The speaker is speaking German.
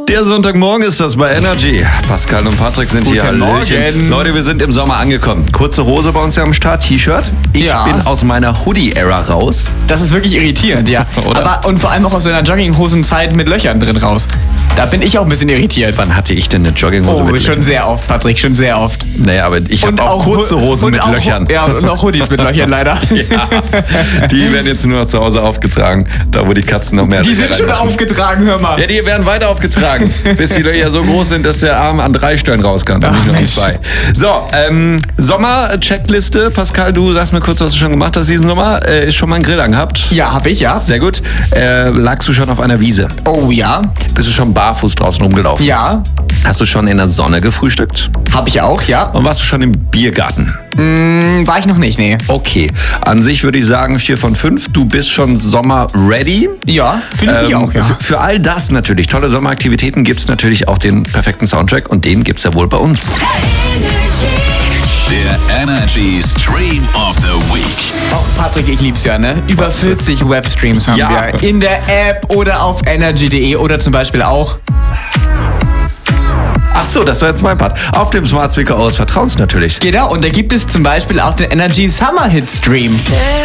Der Sonntagmorgen ist das bei Energy. Pascal und Patrick sind hier. Guten Morgen. Leute, wir sind im Sommer angekommen. Kurze Hose bei uns ja am Start, T-Shirt. Ich bin aus meiner Hoodie-Ära raus. Das ist wirklich irritierend, ja. Oder? Und vor allem auch aus so einer Jogginghosenzeit mit Löchern drin raus. Da bin ich auch ein bisschen irritiert. Wann hatte ich denn eine Jogginghose mit schon Löchern? sehr oft, Patrick, schon sehr oft. Naja, aber ich habe auch kurze Hosen mit Löchern. Ja, und auch Hoodies mit Löchern leider. Ja, die werden jetzt nur noch zu Hause aufgetragen, da wo die Katzen noch mehr Die Löcher sind schon reinmachen. aufgetragen, hör mal. Ja, die werden weiter aufgetragen, bis die Löcher so groß sind, dass der Arm an 3 Stellen raus kann und nicht nur an 2. So, Sommer-Checkliste. Pascal, du sagst mir kurz, was du schon gemacht hast diesen Sommer. Ist schon mal ein Grill angehabt? Ja, hab ich, ja. Sehr gut. Lagst du schon auf einer Wiese? Oh ja. Bist du schon barfuß draußen rumgelaufen? Ja. Hast du schon in der Sonne gefrühstückt? Hab ich auch, ja. Und warst du schon im Biergarten? War ich noch nicht, nee. Okay, an sich würde ich sagen 4 von 5. Du bist schon Sommer-ready. Ja, finde ich auch, ja. Für all das natürlich, tolle Sommeraktivitäten, gibt es natürlich auch den perfekten Soundtrack und den gibt es ja wohl bei uns. Der Energy Stream of the Week. Auch Patrick, ich lieb's ja, ne? Über 40 Webstreams haben Ja. wir in der App oder auf energy.de oder zum Beispiel auch. Ach so, das war jetzt mein Part. Auf dem Smart Speaker eures Vertrauens natürlich. Genau, und da gibt es zum Beispiel auch den Energy Summer Hit Stream.